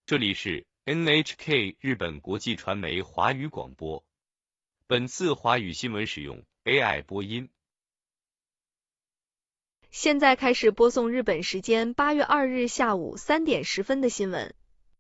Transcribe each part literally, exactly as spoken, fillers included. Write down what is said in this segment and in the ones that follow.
这里是 N H K 日本国际传媒华语广播。本次华语新闻使用 A I 播音。 现在开始播送日本时间八月二日下午三点十分的新闻。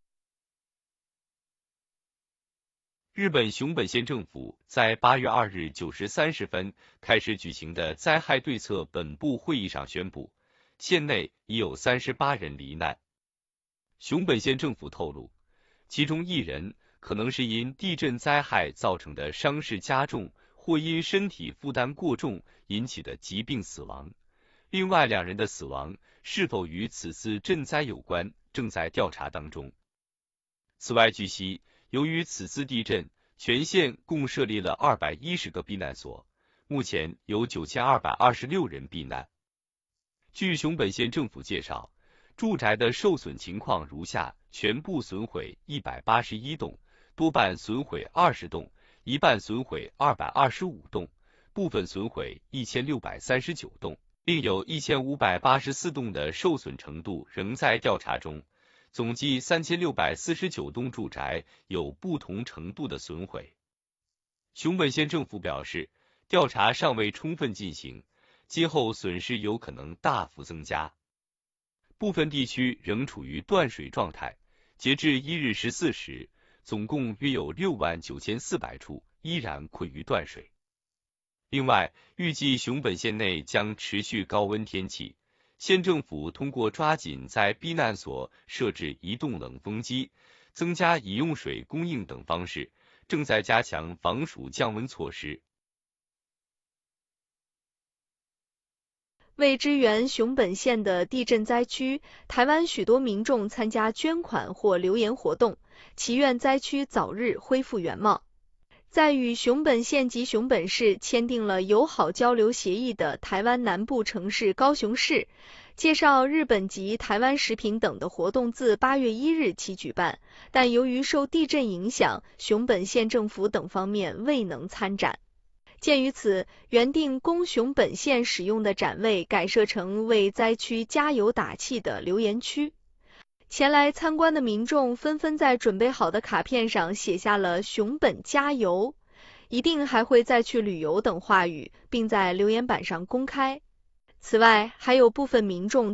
日本熊本县政府在八月二日九时三十分开始举行的灾害对策本部会议上宣布，县内已有三十八人罹难。熊本县政府透露，其中一人可能是因地震灾害造成的伤势加重，或因身体负担过重引起的疾病死亡。另外两人的死亡是否与此次震灾有关，正在调查当中。此外据悉，由于此次地震，全县共设立了二百一十个避难所，目前有九千二百二十六人避难。据熊本县政府介绍，住宅的受损情况如下：全部损毁一百八十一栋，多半损毁二十栋，一半损毁二百二十五栋，部分损毁一千六百三十九栋，另有一千五百八十四栋的受损程度仍在调查中。总计三千六百四十九栋住宅有不同程度的损毁。熊本县政府表示，调查尚未充分进行，今后损失有可能大幅增加。部分地区仍处于断水状态，截至一日十四时，总共约有六万九千四百处依然困于断水。另外，预计熊本县内将持续高温天气，县政府通过抓紧在避难所设置移动冷风机、增加饮用水供应等方式，正在加强防暑降温措施。 为支援熊本县的地震灾区，台湾许多民众参加捐款或留言活动，祈愿灾区早日恢复原貌。在与熊本县及熊本市签订了友好交流协议的台湾南部城市高雄市，介绍日本及台湾食品等的活动自八月一日起举办，但由于受地震影响，熊本县政府等方面未能参展。鉴于此，原定供熊本县使用的展位改设成为灾区加油打气的留言区。前来参观的民众纷纷在准备好的卡片上写下了熊本加油，一定还会再去旅游等话语，并在留言板上公开。此外，还有部分民众